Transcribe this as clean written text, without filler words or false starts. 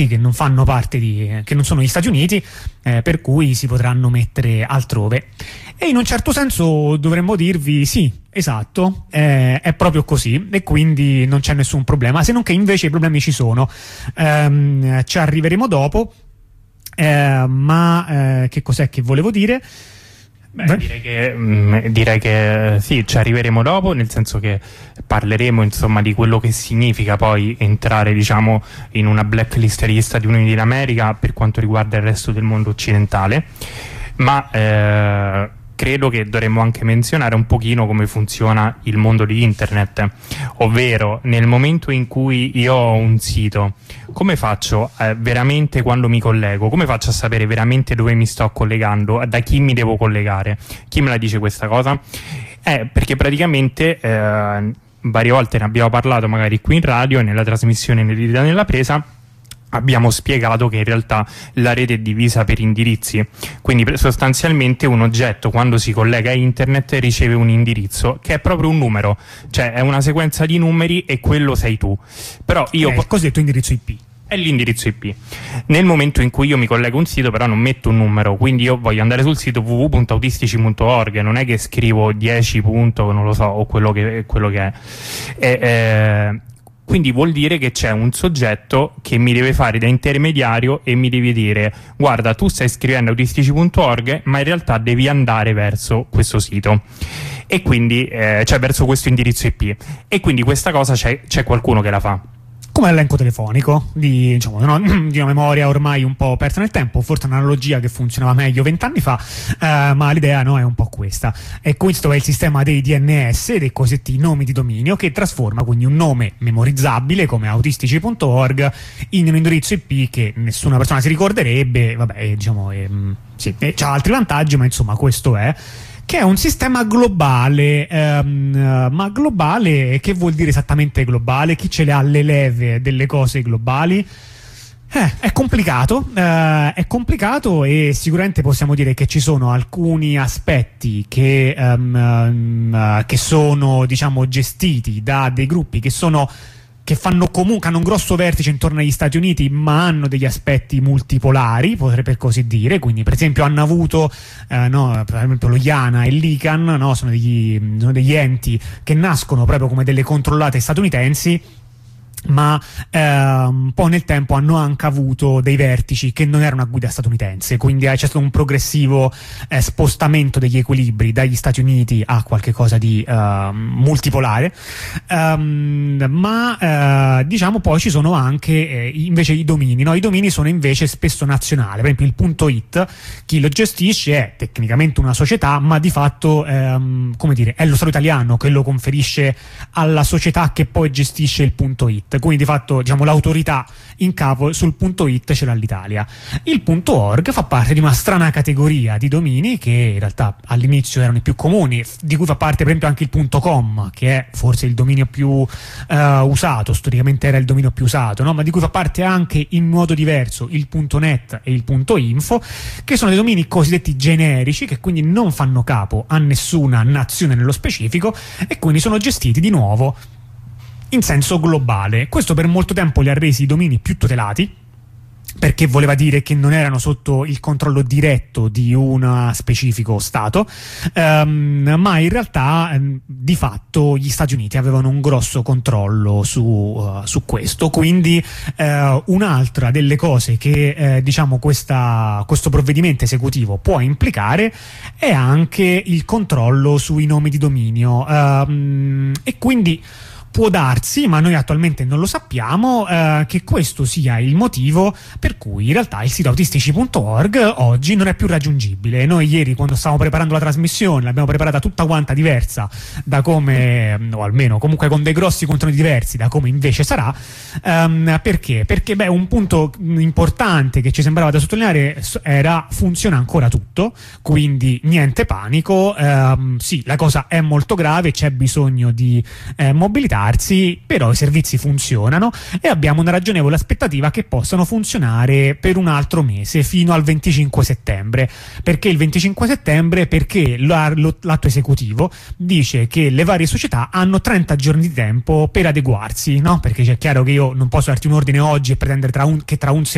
che non fanno parte che non sono gli Stati Uniti, per cui si potranno mettere altrove. E in un certo senso dovremmo dirvi sì, esatto, è proprio così, e quindi non c'è nessun problema, se non che invece i problemi ci sono. Ci arriveremo dopo, ma che cos'è che volevo dire? Beh, direi che sì, ci arriveremo dopo, nel senso che parleremo insomma di quello che significa poi entrare, diciamo, in una blacklist degli Stati Uniti d'America per quanto riguarda il resto del mondo occidentale, ma credo che dovremmo anche menzionare un pochino come funziona il mondo di internet, ovvero nel momento in cui io ho un sito, come faccio veramente quando mi collego, come faccio a sapere veramente dove mi sto collegando, da chi mi devo collegare, chi me la dice questa cosa? Perché praticamente varie volte ne abbiamo parlato magari qui in radio e nella trasmissione Nell'idea nella presa, abbiamo spiegato che in realtà la rete è divisa per indirizzi, quindi sostanzialmente un oggetto quando si collega a internet riceve un indirizzo che è proprio un numero, cioè è una sequenza di numeri e quello sei tu. Però io il cosiddetto indirizzo IP. È l'indirizzo IP. Nel momento in cui io mi collego a un sito però non metto un numero, quindi io voglio andare sul sito www.autistici.org, non è che scrivo 10 non lo so, o quello che è. Quindi vuol dire che c'è un soggetto che mi deve fare da intermediario e mi deve dire: guarda, tu stai scrivendo autistici.org, ma in realtà devi andare verso questo sito, e quindi cioè verso questo indirizzo IP, e quindi questa cosa c'è qualcuno che la fa. Come l'elenco telefonico di una memoria ormai un po' persa nel tempo, forse un'analogia che funzionava meglio 20 anni fa, ma l'idea è un po' questa. E questo è il sistema dei DNS, dei cosiddetti nomi di dominio, che trasforma quindi un nome memorizzabile come autistici.org in un indirizzo IP che nessuna persona si ricorderebbe. Vabbè, sì, c'ha altri vantaggi, ma insomma questo è. Che è un sistema globale, ma globale che vuol dire esattamente globale? Chi ce le ha le leve delle cose globali? È complicato e sicuramente possiamo dire che ci sono alcuni aspetti che sono, diciamo, gestiti da dei gruppi che fanno comunque, hanno un grosso vertice intorno agli Stati Uniti, ma hanno degli aspetti multipolari, per così dire. Quindi per esempio hanno avuto per esempio lo IANA e l'ICANN, sono degli enti che nascono proprio come delle controllate statunitensi, ma poi nel tempo hanno anche avuto dei vertici che non erano a guida statunitense, quindi c'è stato un progressivo spostamento degli equilibri dagli Stati Uniti a qualche cosa di multipolare, ma diciamo poi ci sono anche invece i domini, i domini sono invece spesso nazionali. Per esempio il .it, chi lo gestisce è tecnicamente una società, ma di fatto come dire, è lo Stato italiano che lo conferisce alla società che poi gestisce il .it. Quindi di fatto, diciamo, l'autorità in capo sul .it ce l'ha l'Italia. Il .org fa parte di una strana categoria di domini che in realtà all'inizio erano i più comuni, di cui fa parte per esempio anche il .com, che è forse il dominio più usato, storicamente era il dominio più usato, ma di cui fa parte anche in modo diverso il .net e il .info, che sono dei domini cosiddetti generici, che quindi non fanno capo a nessuna nazione nello specifico e quindi sono gestiti di nuovo in senso globale. Questo per molto tempo li ha resi i domini più tutelati, perché voleva dire che non erano sotto il controllo diretto di un specifico Stato, ma in realtà di fatto gli Stati Uniti avevano un grosso controllo su questo. Quindi un'altra delle cose che diciamo questo provvedimento esecutivo può implicare è anche il controllo sui nomi di dominio, e quindi può darsi, ma noi attualmente non lo sappiamo, che questo sia il motivo per cui in realtà il sito autistici.org oggi non è più raggiungibile. Noi ieri, quando stavamo preparando la trasmissione, l'abbiamo preparata tutta quanta diversa da come, o almeno comunque con dei grossi contenuti diversi da come invece sarà. Perché? Perché un punto importante che ci sembrava da sottolineare era: funziona ancora tutto, quindi niente panico. Sì, la cosa è molto grave, c'è bisogno di mobilità, però i servizi funzionano e abbiamo una ragionevole aspettativa che possano funzionare per un altro mese, fino al 25 settembre. Perché il 25 settembre? Perché l'atto esecutivo dice che le varie società hanno 30 giorni di tempo per adeguarsi, perché è chiaro che io non posso darti un ordine oggi e pretendere che tra un